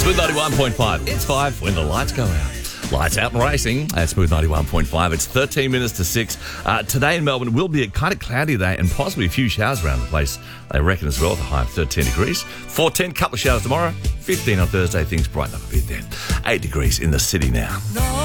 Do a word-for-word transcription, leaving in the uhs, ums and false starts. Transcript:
Smooth ninety-one point five. It's five when the lights go out. Lights out and racing at Smooth ninety-one point five. It's thirteen minutes to six. Uh, today in Melbourne will be a kind of cloudy day and possibly a few showers around the place. They reckon as well, with a high of thirteen degrees. fourteen, couple of showers tomorrow. fifteen on Thursday, things brighten up a bit then. eight degrees in the city now.